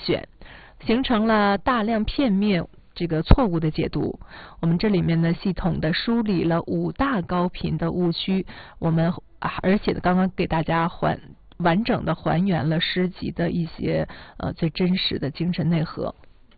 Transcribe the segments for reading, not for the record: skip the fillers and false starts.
选，形成了大量片面这个错误的解读。我们这里面呢，系统的梳理了5大高频的误区，而且刚刚给大家完整的还原了诗集的一些最真实的精神内核。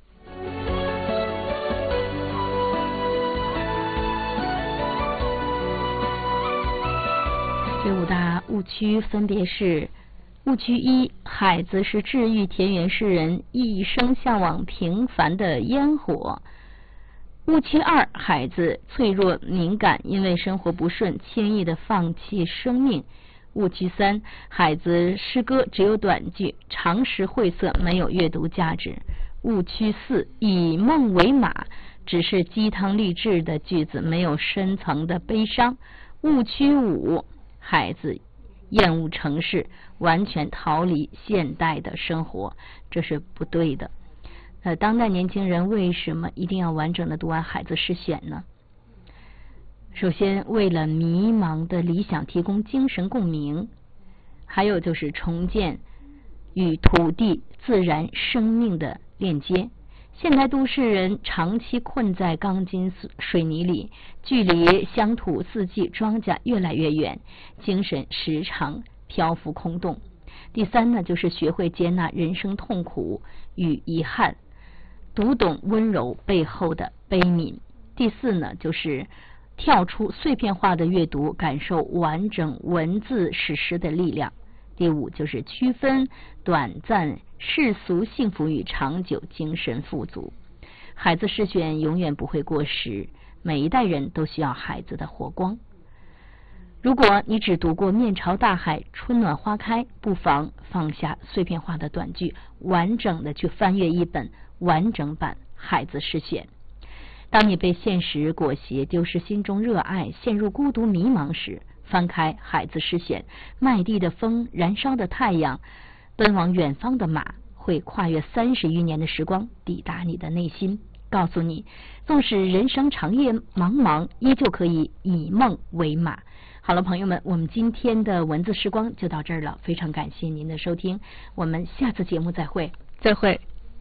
这5大误区分别是：误区1，海子是治愈田园诗人一生向往平凡的烟火；误区2，海子脆弱敏感，因为生活不顺，轻易的放弃生命；误区3，海子诗歌只有短句，常识晦涩，没有阅读价值；误区4，以梦为马，只是鸡汤励志的句子，没有深层的悲伤；误区5，海子厌恶城市，完全逃离现代的生活，这是不对的。当代年轻人为什么一定要完整的读完海子诗选呢？首先，为了迷茫的理想提供精神共鸣，还有就是重建与土地、自然、生命的链接。现代都市人长期困在钢筋水泥里，距离乡土四季庄稼越来越远，精神时常漂浮空洞。第三呢，就是学会接纳人生痛苦与遗憾，读懂温柔背后的悲悯。第四呢，就是跳出碎片化的阅读，感受完整文字史诗的力量。第5，就是区分短暂世俗幸福与长久精神富足。海子诗选永远不会过时，每一代人都需要海子的活光。如果你只读过面朝大海，春暖花开，不妨放下碎片化的短句，完整的去翻阅一本完整版海子诗选。当你被现实裹挟，丢失心中热爱，陷入孤独迷茫时，翻开海子诗选，麦地的风，燃烧的太阳，奔往远方的马，会跨越30余年的时光，抵达你的内心，告诉你，纵使人生长夜茫茫，依旧可以以梦为马。好了，朋友们，我们今天的文字时光就到这儿了，非常感谢您的收听，我们下次节目再会。 再会。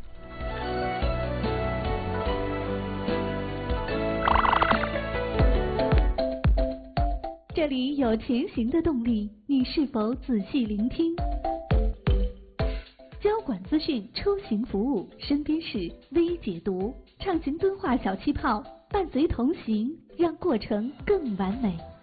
这里有前行的动力，你是否仔细聆听？交管资讯出行服务，身边事微解读，畅行敦化小气泡，伴随同行，让过程更完美。